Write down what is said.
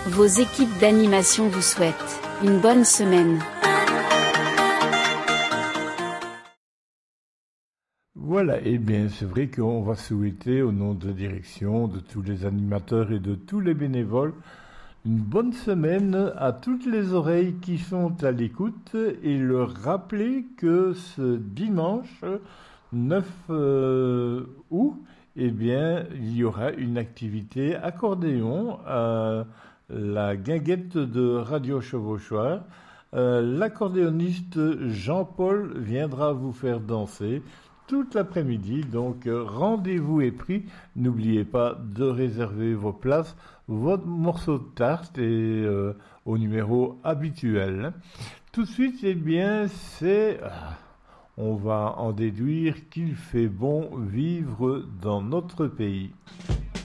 Vos équipes d'animation vous souhaitent une bonne semaine. Voilà, eh bien, c'est vrai qu'on va souhaiter, au nom de la direction, de tous les animateurs et de tous les bénévoles, une bonne semaine à toutes les oreilles qui sont à l'écoute et leur rappeler que ce dimanche 9 août, eh bien, il y aura une activité accordéon à la guinguette de Radio Chevauchoir. L'accordéoniste Jean-Paul viendra vous faire danser toute l'après-midi, donc rendez-vous est pris. N'oubliez pas de réserver vos places, votre morceau de tarte et au numéro habituel. Tout de suite, eh bien, on va en déduire qu'il fait bon vivre dans notre pays.